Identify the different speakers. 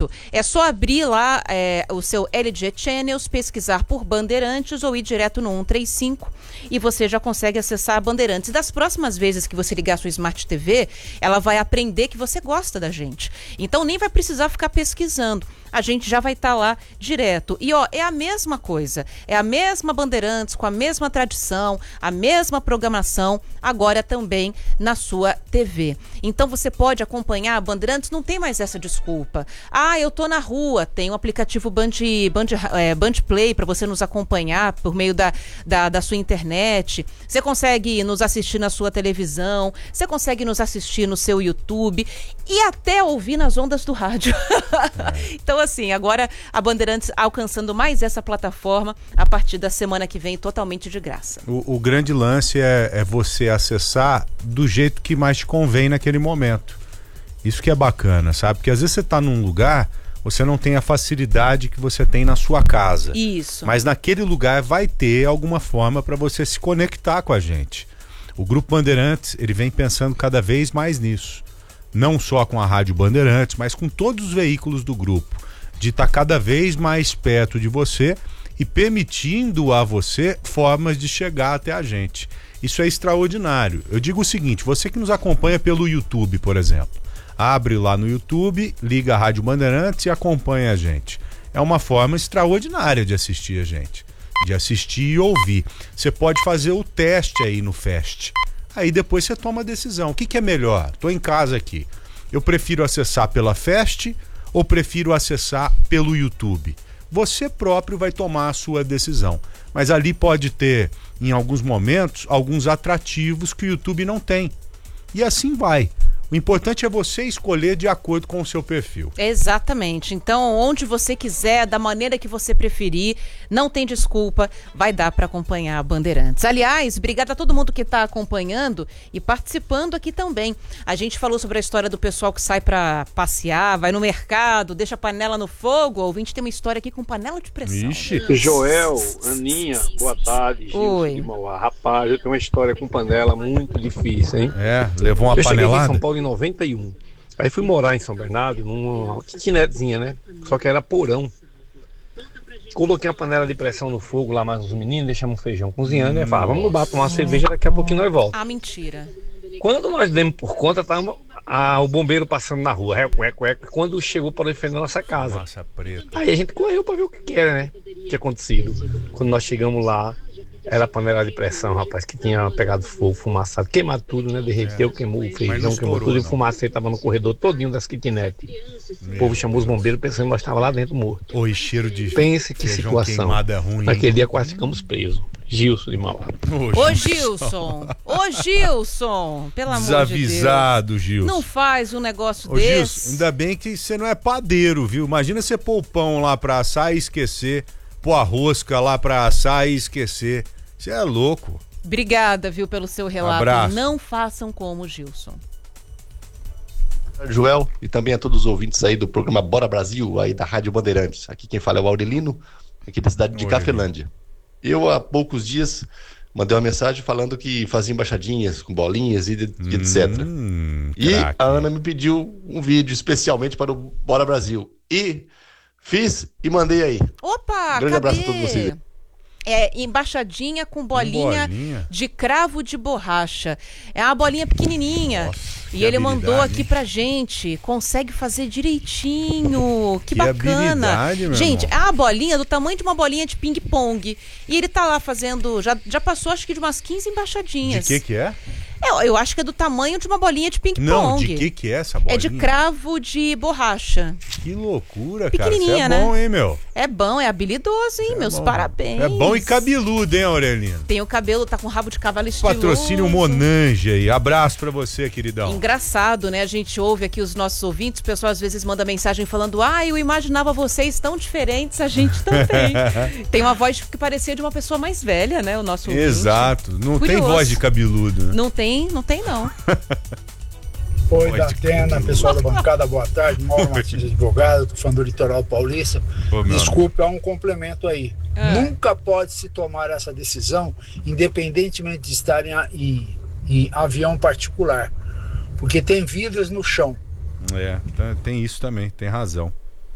Speaker 1: Pronto. É só abrir lá o seu LG Channels, pesquisar por Bandeirantes ou ir direto no 135 e você já consegue acessar a Bandeirantes. Das próximas vezes que você ligar a sua Smart TV, ela vai aprender que você gosta da gente. Então nem vai precisar ficar pesquisando. A gente já vai estar lá direto. E é a mesma coisa. É a mesma Bandeirantes, com a mesma tradição, a mesma programação, agora também na sua TV. Então você pode acompanhar a Bandeirantes, não tem mais essa desculpa. Eu tô na rua, tem o aplicativo Band Play para você nos acompanhar por meio da sua internet. Você consegue nos assistir na sua televisão, você consegue nos assistir no seu YouTube e até ouvir nas ondas do rádio. Então, assim, agora a Bandeirantes alcançando mais essa plataforma a partir da semana que vem, totalmente de graça.
Speaker 2: O grande lance é você acessar do jeito que mais te convém naquele momento. Isso que é bacana, sabe? Porque às vezes você tá num lugar, você não tem a facilidade que você tem na sua casa.
Speaker 1: Isso.
Speaker 2: Mas naquele lugar vai ter alguma forma para você se conectar com a gente. O Grupo Bandeirantes, ele vem pensando cada vez mais nisso. Não só com a Rádio Bandeirantes, mas com todos os veículos do grupo, de estar cada vez mais perto de você e permitindo a você formas de chegar até a gente. Isso é extraordinário. Eu digo o seguinte, você que nos acompanha pelo YouTube, por exemplo, abre lá no YouTube, liga a Rádio Bandeirantes e acompanha a gente. É uma forma extraordinária de assistir a gente, de assistir e ouvir. Você pode fazer o teste aí no Fest. Aí depois você toma a decisão. O que é melhor? Tô em casa aqui. Eu prefiro acessar pela Fest ou prefiro acessar pelo YouTube? Você próprio vai tomar a sua decisão. Mas ali pode ter, em alguns momentos, alguns atrativos que o YouTube não tem. E assim vai. O importante é você escolher de acordo com o seu perfil.
Speaker 1: Exatamente. Então, onde você quiser, da maneira que você preferir, não tem desculpa, vai dar para acompanhar a Bandeirantes. Aliás, obrigada a todo mundo que está acompanhando e participando aqui também. A gente falou sobre a história do pessoal que sai para passear, vai no mercado, deixa a panela no fogo. O ouvinte tem uma história aqui com panela de pressão.
Speaker 2: Ixi.
Speaker 3: Joel, Aninha, boa tarde.
Speaker 1: Oi.
Speaker 3: Gilson de Mauá. Rapaz, eu tenho uma história com panela muito difícil, hein?
Speaker 2: Levou uma
Speaker 3: Eu cheguei aqui em
Speaker 2: panelada?
Speaker 3: São Paulo em 91. Aí fui morar em São Bernardo, numa kitnetzinha, né? Só que era porão. Coloquei a panela de pressão no fogo lá, mais os meninos, deixamos um feijão cozinhando. E falava, vamos no bar tomar uma cerveja, daqui a pouquinho nós voltamos.
Speaker 1: Mentira.
Speaker 3: Quando nós demos por conta, tava o bombeiro passando na rua, quando chegou para defender a nossa casa.
Speaker 2: Nossa, preta.
Speaker 3: Aí a gente correu para ver o que era, né? O que tinha acontecido. Quando nós chegamos lá, era a panela de pressão, rapaz, que tinha pegado fogo, fumaçado, queimado tudo, né? Derreteu, queimou o feijão, queimou tudo, e o fumacê tava no corredor todinho das kitnet. O povo chamou os bombeiros pensando que nós estávamos lá dentro morto.
Speaker 2: Oi, cheiro de
Speaker 3: Pense que
Speaker 2: feijão
Speaker 3: situação.
Speaker 2: queimado é ruim.
Speaker 3: Naquele dia quase ficamos presos. Gilson de Mauá.
Speaker 1: Ô Gilson, pelo amor de Deus.
Speaker 2: Desavisado, Gilson.
Speaker 1: Não faz um negócio
Speaker 2: Ô,
Speaker 1: desse.
Speaker 2: Gilson, ainda bem que você não é padeiro, viu? Imagina você pôr o pão lá pra assar e esquecer, pôr a rosca lá pra assar e esquecer. Você é louco.
Speaker 1: Obrigada, viu, pelo seu relato.
Speaker 2: Abraço.
Speaker 1: Não façam como o Gilson.
Speaker 4: Joel, e também a todos os ouvintes aí do programa Bora Brasil, aí da Rádio Bandeirantes. Aqui quem fala é o Aurelino, aqui da cidade de Cafelândia. Eu, há poucos dias, mandei uma mensagem falando que fazia embaixadinhas com bolinhas e etc. E a Ana me pediu um vídeo especialmente para o Bora Brasil. E fiz e mandei aí.
Speaker 1: Opa,
Speaker 4: Grande abraço a todos vocês.
Speaker 1: Embaixadinha com bolinha de cravo de borracha. É uma bolinha pequenininha.
Speaker 2: Nossa,
Speaker 1: e ele mandou aqui
Speaker 2: hein?
Speaker 1: pra gente. Consegue fazer direitinho. Que bacana.
Speaker 2: Meu
Speaker 1: gente,
Speaker 2: irmão.
Speaker 1: é uma bolinha do tamanho de uma bolinha de ping-pong. E ele tá lá fazendo... Já passou acho que de umas 15 embaixadinhas.
Speaker 2: De que é?
Speaker 1: Eu acho que é do tamanho de uma bolinha de ping-pong.
Speaker 2: Não, de que é essa bolinha?
Speaker 1: É de cravo de borracha.
Speaker 2: Que loucura, cara.
Speaker 1: Pequenininha,
Speaker 2: Isso é bom,
Speaker 1: né?
Speaker 2: hein, meu?
Speaker 1: É bom, é habilidoso, hein? Meus
Speaker 2: bom.
Speaker 1: parabéns.
Speaker 2: É bom e cabeludo, hein, Aurelino?
Speaker 1: Tem o cabelo, tá com rabo de cavalo estiloso.
Speaker 2: Patrocínio Monange aí. Abraço pra você, queridão.
Speaker 1: Engraçado, né? A gente ouve aqui os nossos ouvintes, o pessoal às vezes manda mensagem falando: eu imaginava vocês tão diferentes, a gente também. Tem uma voz que parecia de uma pessoa mais velha, né? O nosso ouvinte.
Speaker 2: Exato. Não
Speaker 1: Curioso.
Speaker 2: tem voz de cabeludo, né?
Speaker 1: Não tem, não.
Speaker 5: Oi, da Atena, pessoal da bancada, boa tarde. Mauro Martins, advogado, tô falando do Litoral Paulista. Desculpa, há um complemento aí. Nunca pode se tomar essa decisão, independentemente de estar em avião particular, porque tem vidros no chão.
Speaker 2: Tem isso também, tem razão.